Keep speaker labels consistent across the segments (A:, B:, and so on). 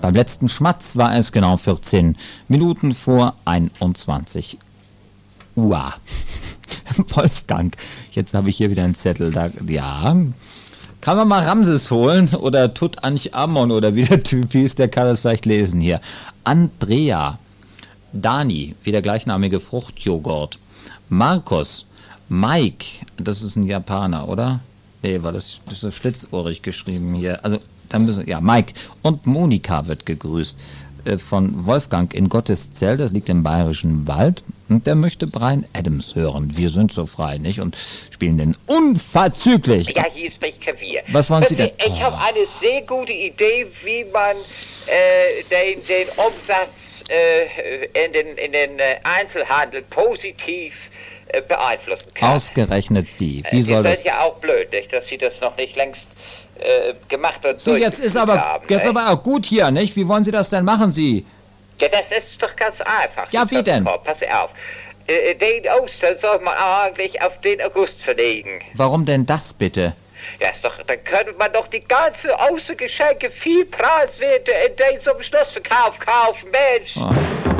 A: Beim letzten Schmatz war es genau 14 Minuten vor 21 Uhr. Wolfgang, jetzt habe ich hier wieder einen Zettel. Ja, kann man mal Ramses holen oder Tutanchamun oder wie der Typ hieß, der kann das vielleicht lesen hier. Andrea, Dani, wie der gleichnamige Fruchtjoghurt. Markus, Mike, das ist ein Japaner, oder? Nee, war das ist so schlitzohrig geschrieben hier. Also, dann müssen, ja, Mike. Und Monika wird gegrüßt von Wolfgang in Gotteszell, das liegt im Bayerischen Wald. Und der möchte Bryan Adams hören. Wir sind so frei, nicht? Und spielen den unverzüglich.
B: Ja, hier ist mein Klavier.
A: Was wollen Sie denn?
B: Ich habe eine sehr gute Idee, wie man den Umsatz in den Einzelhandel positiv beeinflussen kann.
A: Ausgerechnet Sie. Wie soll das?
B: Das ist ja auch blöd, nicht, dass Sie das noch nicht längst gemacht und
A: so, jetzt ist aber auch gut hier, nicht? Wie wollen Sie das denn machen, Sie?
B: Ja, das ist doch ganz einfach.
A: Ja, wie denn?
B: Pass auf. Den Ostern soll man eigentlich auf den August verlegen.
A: Warum denn das bitte?
B: Ja, ist doch, dann könnte man doch die ganzen Ostergeschenke viel preiswerter in den zum Schlussverkauf kaufen, Mensch.
A: Oh.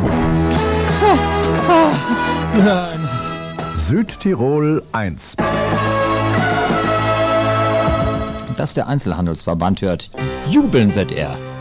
C: Südtirol 1.
A: Dass der Einzelhandelsverband hört, jubeln wird er.